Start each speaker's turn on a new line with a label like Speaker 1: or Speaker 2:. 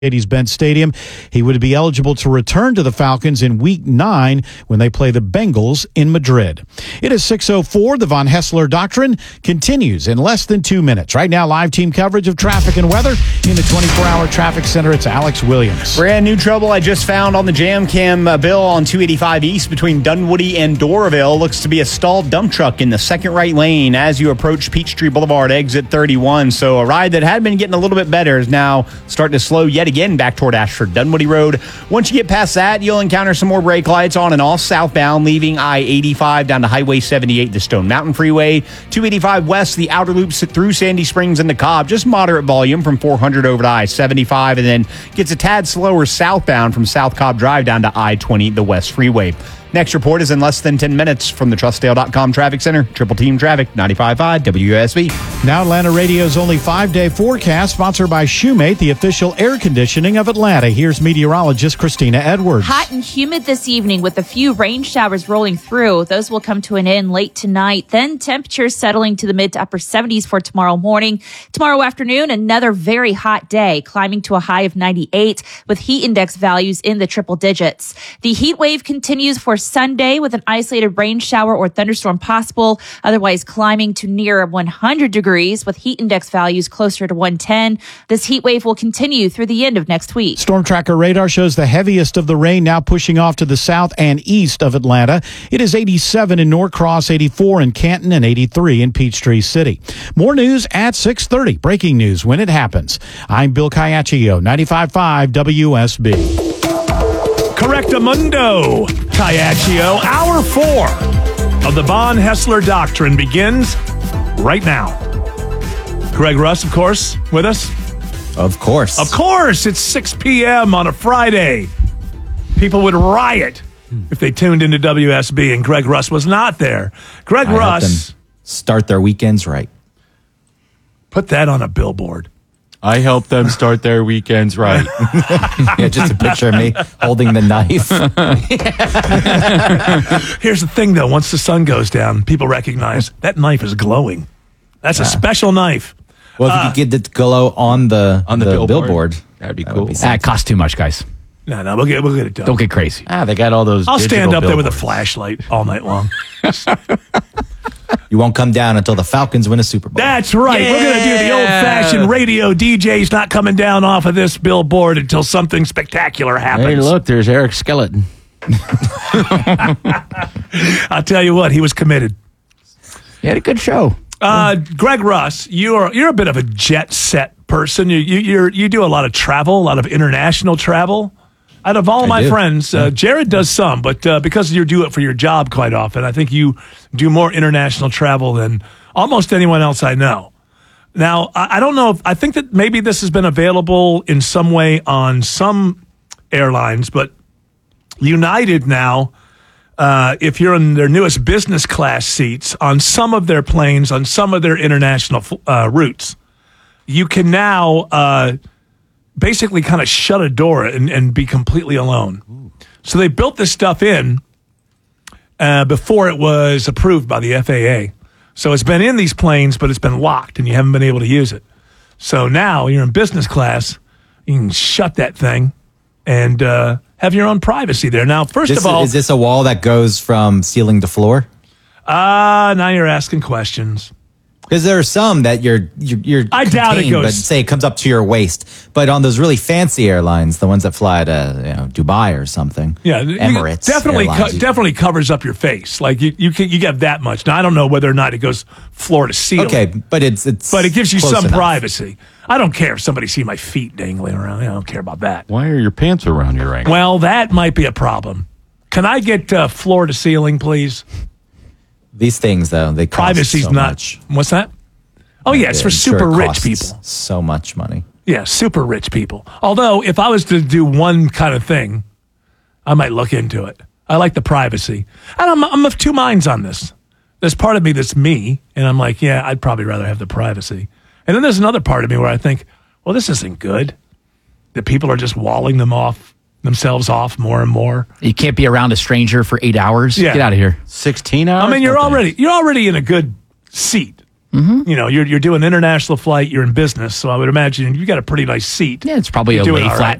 Speaker 1: Mercedes-Benz Stadium. He would be eligible to return to the Falcons in Week 9 when they play the Bengals in Madrid. It is 6:04. The Von Hessler Doctrine continues in less than 2 minutes. Right now, live team coverage of traffic and weather in the 24-hour traffic center. It's Alex Williams.
Speaker 2: Brand new trouble I just found on the Jam Cam bill on 285 East between Dunwoody and Doraville. Looks to be a stalled dump truck in the second right lane as you approach Peachtree Boulevard, exit 31. So a ride that had been getting a little bit better is now starting to slow yet again back toward Ashford Dunwoody Road. Once you get past that, you'll encounter some more brake lights on and off southbound, leaving I-85 down to Highway 78, the Stone Mountain Freeway. 285 west, the outer loop through Sandy Springs and the Cobb. Just moderate volume from 400 over to I-75, and then gets a tad slower southbound from South Cobb Drive down to I-20, the West Freeway. Next report is in less than 10 minutes from the TrustDale.com Traffic Center. Triple Team Traffic, 95.5 WUSB.
Speaker 1: Now Atlanta Radio's only 5-day forecast, sponsored by Shoemate, the official air conditioning of Atlanta. Here's meteorologist Christina Edwards.
Speaker 3: Hot and humid this evening with a few rain showers rolling through. Those will come to an end late tonight. Then temperatures settling to the mid to upper 70s for tomorrow morning. Tomorrow afternoon, another very hot day, climbing to a high of 98 with heat index values in the triple digits. The heat wave continues for Sunday with an isolated rain shower or thunderstorm possible, otherwise climbing to near 100 degrees with heat index values closer to 110. This heat wave will continue through the end of next week.
Speaker 1: Storm Tracker radar shows the heaviest of the rain now pushing off to the south and east of Atlanta. It is 87 in Norcross, 84 in Canton, and 83 in Peachtree City. More news at 6:30. Breaking news when it happens. I'm Bill Caiaccio, 95.5 WSB.
Speaker 4: Correctamundo, Caiaccio. Hour 4 of the Von Hessler Doctrine begins right now. Greg Russ, of course, with us.
Speaker 5: Of course.
Speaker 4: Of course. It's 6 p.m. on a Friday. People would riot if they tuned into WSB and Greg Russ was not there. Greg
Speaker 5: I
Speaker 4: Russ.
Speaker 5: help them start their weekends right.
Speaker 4: Put that on a billboard.
Speaker 6: I help them start their weekends right.
Speaker 5: Yeah, just a picture of me holding the knife.
Speaker 4: Here's the thing, though. Once the sun goes down, people recognize that knife is glowing. That's a special knife.
Speaker 5: Well, if you could get the glow on the billboard,
Speaker 6: that'd be cool.
Speaker 7: It costs too much, guys.
Speaker 4: No, we'll get it done.
Speaker 7: Don't get crazy.
Speaker 6: They got all those.
Speaker 4: I'll stand up there with a
Speaker 6: billboards.
Speaker 4: flashlight all night long.
Speaker 5: you won't come down until the Falcons win a Super Bowl.
Speaker 4: That's right. We're going to do the old-fashioned radio. DJ's not coming down off of this billboard until something spectacular happens.
Speaker 6: Hey, look, there's Eric Skeleton.
Speaker 4: I'll tell you what, he was committed.
Speaker 7: You had a good show.
Speaker 4: Greg Russ, you're a bit of a jet set person. You do a lot of travel, a lot of international travel. Out of all of my friends, Jared does some, but because you do it for your job quite often, I think you do more international travel than almost anyone else I know. Now, I don't know I think that maybe this has been available in some way on some airlines, but United now, if you're in their newest business class seats on some of their planes, on some of their international routes, you can now basically kind of shut a door and be completely alone. Ooh. So they built this stuff in before it was approved by the FAA. So it's been in these planes, but it's been locked and you haven't been able to use it. So now you're in business class, you can shut that thing and have your own privacy there. Now, first of all...
Speaker 5: Is this a wall that goes from ceiling to floor?
Speaker 4: Now you're asking questions.
Speaker 5: Because there are some that you're
Speaker 4: I doubt it goes.
Speaker 5: But say it comes up to your waist. But on those really fancy airlines, the ones that fly to Dubai or something, Emirates,
Speaker 4: definitely covers up your face. Like you get that much. Now I don't know whether or not it goes floor to ceiling.
Speaker 5: Okay, but it
Speaker 4: gives you some
Speaker 5: enough.
Speaker 4: Privacy. I don't care if somebody see my feet dangling around. I don't care about that.
Speaker 6: Why are your pants around your ankle?
Speaker 4: Well, that might be a problem. Can I get floor to ceiling, please?
Speaker 5: These things, though, they cost
Speaker 4: privacy's
Speaker 5: so
Speaker 4: not
Speaker 5: much.
Speaker 4: What's that? Oh, yeah, it's for super rich people.
Speaker 5: So much money.
Speaker 4: Yeah, super rich people. Although, if I was to do one kind of thing, I might look into it. I like the privacy. And I'm of two minds on this. There's part of me that's me, and I'm like, yeah, I'd probably rather have the privacy. And then there's another part of me where I think, well, this isn't good. That people are just walling themselves off more and more.
Speaker 7: You can't be around a stranger for 8 hours.
Speaker 4: Yeah.
Speaker 7: Get out of here.
Speaker 6: 16 hours?
Speaker 4: I mean, you're already in a good seat. You know, you're doing an international flight. You're in business, so I would imagine you got a pretty nice seat.
Speaker 7: Yeah, it's probably
Speaker 4: You're
Speaker 7: a
Speaker 4: doing
Speaker 7: lay
Speaker 4: all
Speaker 7: flat
Speaker 4: right.